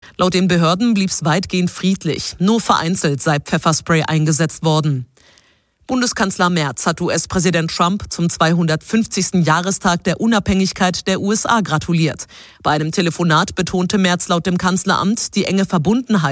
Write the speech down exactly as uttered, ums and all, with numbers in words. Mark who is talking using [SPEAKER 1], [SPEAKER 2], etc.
[SPEAKER 1] Laut den Behörden blieb es weitgehend friedlich. Nur vereinzelt sei Pfefferspray eingesetzt worden. Bundeskanzler Merz hat U S-Präsident Trump zum zweihundertfünfzigsten Jahrestag der Unabhängigkeit der U S A gratuliert. Bei einem Telefonat betonte Merz laut dem Kanzleramt die enge Verbundenheit